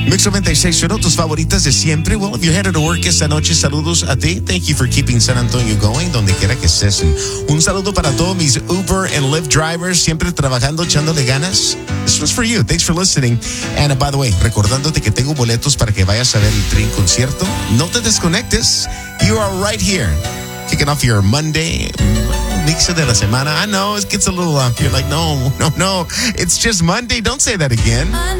Mix 96.1, tus favoritas de siempre. Well, if you're headed to work esta noche, saludos a ti. Thank you for keeping San Antonio going, donde quiera que estés. Un saludo para todos mis Uber and Lyft drivers, siempre trabajando, echándole ganas. This was for you. Thanks for listening. And by the way, recordándote que tengo boletos para que vayas a ver el Trin concierto. No te desconectes. You are right here. Kicking off your Monday, mix de la semana. I know it gets a little, you're like, no. It's just Monday. Don't say that again.